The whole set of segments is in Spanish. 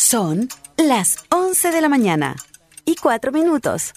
Son las 11 de la mañana y 4 minutos.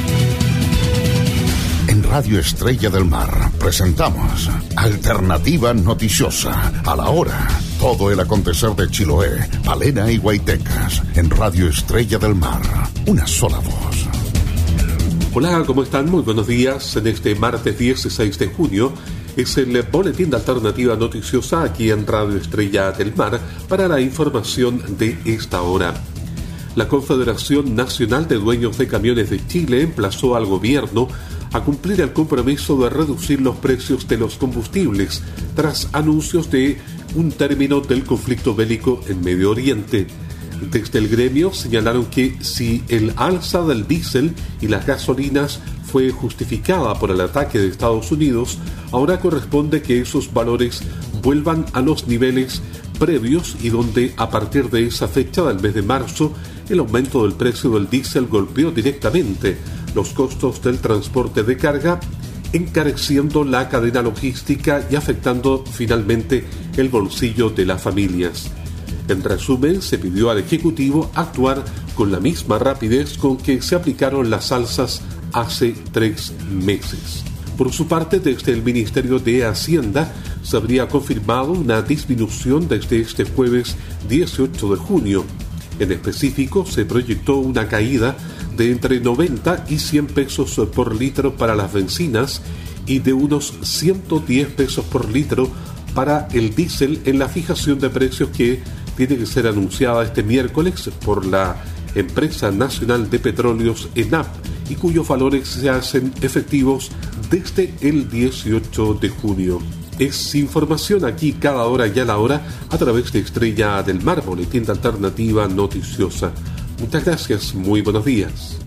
En Radio Estrella del Mar presentamos Alternativa Noticiosa. A la hora, todo el acontecer de Chiloé, Palena y Guaitecas. En Radio Estrella del Mar, una sola voz. Hola, ¿cómo están? Muy buenos días. En este martes 16 de junio es el boletín de Alternativa Noticiosa aquí en Radio Estrella del Mar para la información de esta hora. La Confederación Nacional de Dueños de Camiones de Chile emplazó al gobierno a cumplir el compromiso de reducir los precios de los combustibles tras anuncios de un término del conflicto bélico en Medio Oriente. Desde el gremio señalaron que si el alza del diésel y las gasolinas fue justificada por el ataque de Estados Unidos, ahora corresponde que esos valores vuelvan a los niveles previos y donde a partir de esa fecha del mes de marzo el aumento del precio del diésel golpeó directamente los costos del transporte de carga, encareciendo la cadena logística y afectando finalmente el bolsillo de las familias. En resumen, se pidió al Ejecutivo actuar con la misma rapidez con que se aplicaron las alzas hace 3 meses. Por su parte, desde el Ministerio de Hacienda se habría confirmado una disminución desde este jueves 18 de junio. En específico, se proyectó una caída de entre 90 y 100 pesos por litro para las bencinas y de unos 110 pesos por litro para el diésel en la fijación de precios que tiene que ser anunciada este miércoles por la Empresa Nacional de Petróleos ENAP y cuyos valores se hacen efectivos desde el 18 de junio. Es información aquí cada hora y a la hora a través de Estrella del Mar, boletín de Alternativa Noticiosa. Muchas gracias, muy buenos días.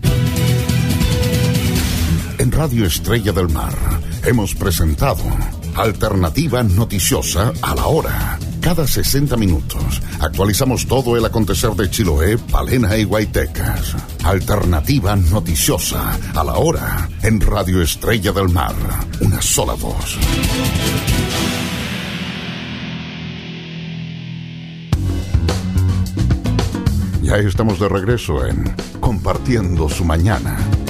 En Radio Estrella del Mar hemos presentado Alternativa Noticiosa a la hora. Cada 60 minutos actualizamos todo el acontecer de Chiloé, Palena y Guaitecas. Alternativa Noticiosa a la hora en Radio Estrella del Mar. Una sola voz. Ya estamos de regreso en Compartiendo su Mañana.